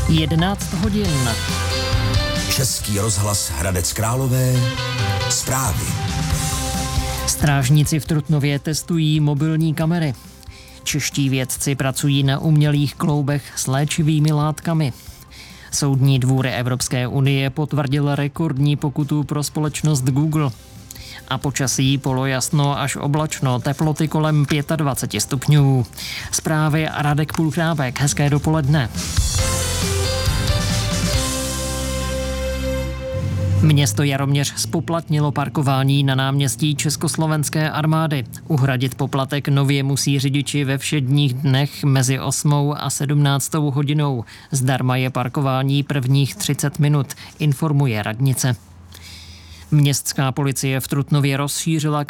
11 hodin. Český rozhlas Hradec Králové. Zprávy. Strážníci v Trutnově testují mobilní kamery. Čeští vědci pracují na umělých kloubech s léčivými látkami. Soudní dvůr Evropské unie potvrdil rekordní pokutu pro společnost Google. A počasí polojasno až oblačno, teploty kolem 25 stupňů. Zprávy Radek Půlchrábek, hezké dopoledne. Město Jaroměř zpoplatnilo parkování na náměstí Československé armády. Uhradit poplatek nově musí řidiči ve všedních dnech mezi 8 a 17 hodinou. Zdarma je parkování prvních 30 minut, informuje radnice. Městská policie v Trutnově rozšířila